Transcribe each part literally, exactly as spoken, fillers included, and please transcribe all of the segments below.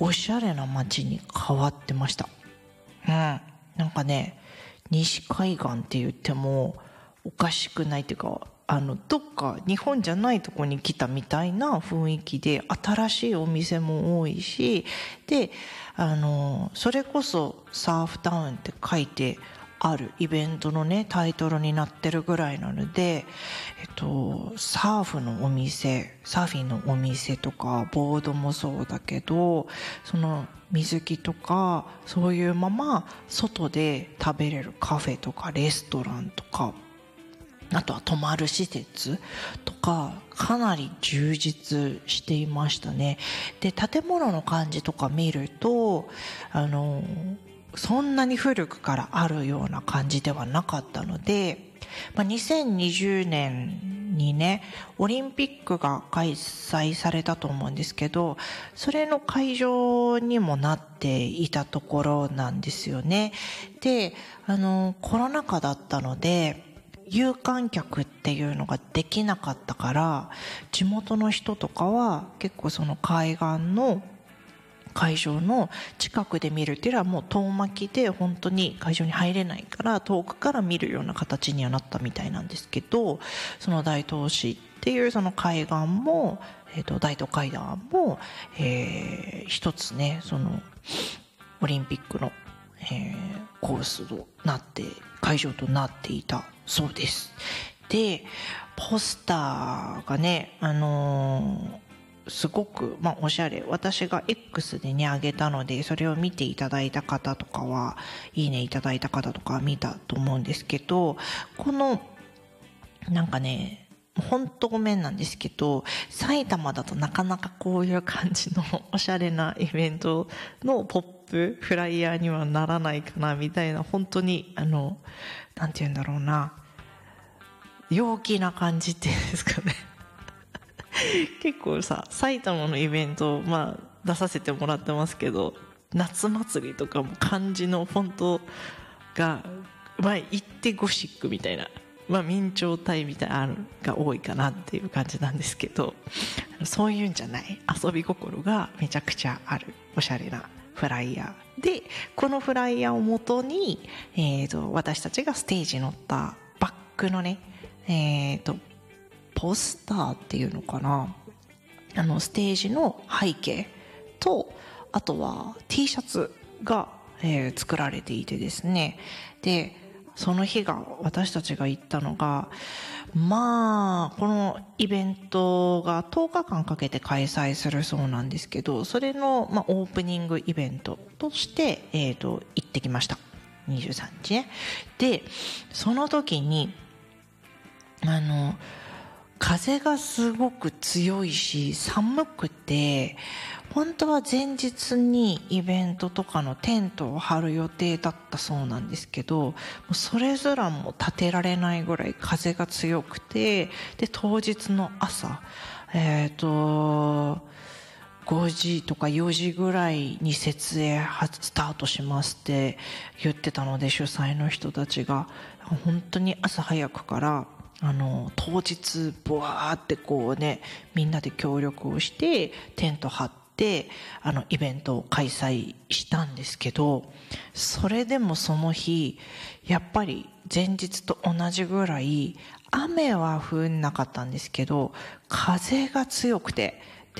おしゃれな街に変わってました。うん。なんかね、西海岸って言ってもおかしくないっていうか、あの、どっか日本じゃないとこに来たみたいな雰囲気で、新しいお店も多いし、で、あの、それこそサーフタウンって書いてあるイベントのね、タイトルになってるぐらいなので、えっと、サーフのお店、サーフィンのお店とか、ボードもそうだけど、その水着とか、そういうまま外で食べれるカフェとかレストランとか、あとは泊まる施設とか、かなり充実していましたね。で、建物の感じとか見ると、あの、そんなに古くからあるような感じではなかったので、まあ、にせんにじゅうねんにね、オリンピックが開催されたと思うんですけど、それの会場にもなっていたところなんですよね。で、あの、コロナ禍だったので、有観客っていうのができなかったから、地元の人とかは結構その海岸の会場の近くで見るっていうのはもう遠巻きで本当に会場に入れないから遠くから見るような形にはなったみたいなんですけど、その大東市っていうその海岸も、えっと、大東海岸も、えー、一つね、そのオリンピックの、えー、コースとなって、会場となっていたそうです。で、ポスターがね、あのー、すごく、まあ、おしゃれ。私が X でね、あげたので、それを見ていただいた方とかは、いいねいただいた方とかは見たと思うんですけど、この、なんかね、本当ごめんなんですけど、埼玉だとなかなかこういう感じのおしゃれなイベントのポップ、フライヤーにはならないかな、みたいな、本当に、あの、なんて言うんだろうな、陽気な感じっていうんですかね。結構さ、埼玉のイベント、まあ、出させてもらってますけど、夏祭りとかも漢字のフォントが、まあ、言ってゴシックみたいな、まあ、明朝体みたいなのが多いかなっていう感じなんですけど、そういうんじゃない遊び心がめちゃくちゃあるおしゃれなフライヤーで、このフライヤーをもとに、えーと、私たちがステージに乗ったバックのね、えーと、ポスターっていうのかな、あのステージの背景と、あとは T シャツが、えー、作られていてですね、でその日が、私たちが行ったのが、まあこのイベントがとおかかんかけて開催するそうなんですけど、それの、まあ、オープニングイベントとして、えーと、行ってきました。にじゅうさんにちね。でその時にあの風がすごく強いし寒くて、本当は前日にイベントとかのテントを張る予定だったそうなんですけど、もうそれすらも立てられないぐらい風が強くて、で当日の朝えっとごじとかよじぐらいに設営スタートしますって言ってたので、主催の人たちが本当に朝早くからあの当日ブワーってこうね、みんなで協力をしてテント張ってあのイベントを開催したんですけど、それでもその日やっぱり前日と同じぐらい雨は降んなかったんですけど、風が強くて、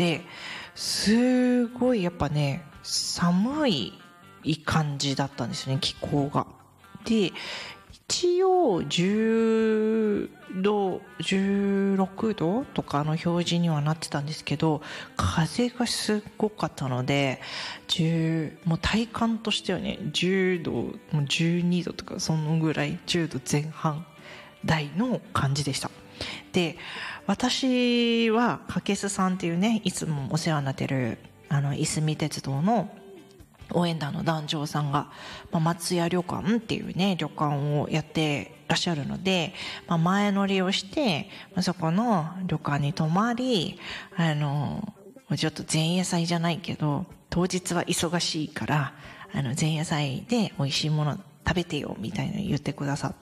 ですごいやっぱね、寒い感じだったんですよね、気候が。で一応じゅうど、じゅうろくどとかの表示にはなってたんですけど、風がすごかったので、じゅうもう体感としてはね、じゅうど、もうじゅうにどとかそのぐらい、じゅうどぜん半台の感じでした。で私はかけすさんっていうね、いつもお世話になってるあのいすみ鉄道の応援団の団長さんが、まあ、松屋旅館っていうね旅館をやってらっしゃるので、まあ、前乗りをして、まあ、そこの旅館に泊まり、あのちょっと前夜祭じゃないけど当日は忙しいからあの前夜祭で美味しいもの食べてよみたいな言ってくださって、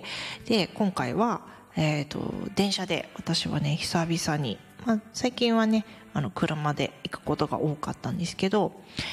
で今回はえーと電車で、私はね久々に、まあ、最近はねあの車で行くことが多かったんですけど、